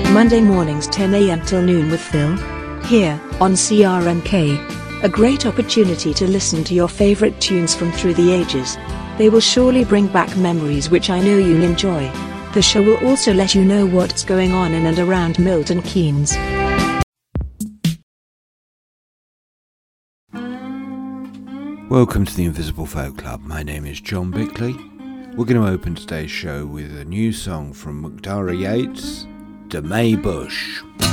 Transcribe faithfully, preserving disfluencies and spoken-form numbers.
Monday mornings ten a m till noon with Phil. Here, on C R M K. A great opportunity to listen to your favorite tunes from through the ages. They will surely bring back memories which I know you'll enjoy. The show will also let you know what's going on in and around Milton Keynes. Welcome to the Invisible Folk Club. My name is John Bickley. We're going to open today's show with a new song from Mukdara Yates, De May Bush.